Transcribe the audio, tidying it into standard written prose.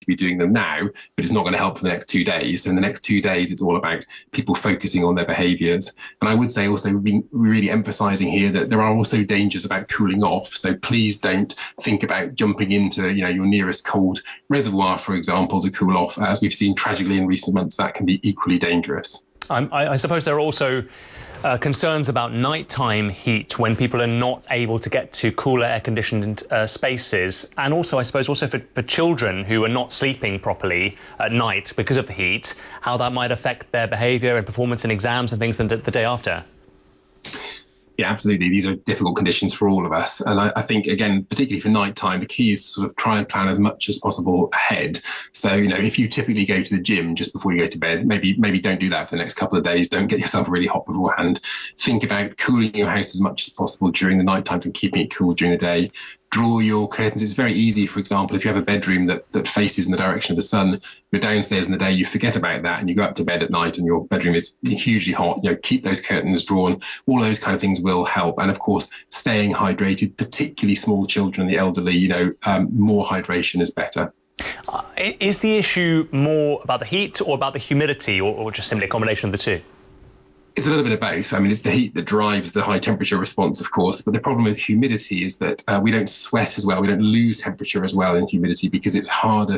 be doing them now, but it's not going to help for the next 2 days. So in the next 2 days, it's all about people focusing on their behaviours. And I would say also we've been really emphasising here that there are also dangers about cooling off. So please don't think about jumping into, your nearest cold reservoir, for example, to cool off. As we've seen tragically in recent months, that can be equally dangerous. I suppose there are also concerns about nighttime heat when people are not able to get to cooler air-conditioned spaces, and also, I suppose, also for children who are not sleeping properly at night because of the heat, how that might affect their behaviour and performance in exams and things the day after. Yeah, absolutely. These are difficult conditions for all of us. And I think, again, particularly for nighttime, the key is to sort of try and plan as much as possible ahead. So, if you typically go to the gym just before you go to bed, maybe don't do that for the next couple of days. Don't get yourself really hot beforehand. Think about cooling your house as much as possible during the night times and keeping it cool during the day. Draw your curtains. It's very easy, for example, if you have a bedroom that faces in the direction of the sun, you're downstairs in the day, you forget about that and you go up to bed at night and your bedroom is hugely hot. Keep those curtains drawn. All those kind of things will help. And of course, staying hydrated, particularly small children and the elderly, more hydration is better. Is the issue more about the heat or about the humidity, or just simply a combination of the two? It's a little bit of both. I mean, it's the heat that drives the high temperature response, of course, but the problem with humidity is that we don't sweat as well. We don't lose temperature as well in humidity because it's harder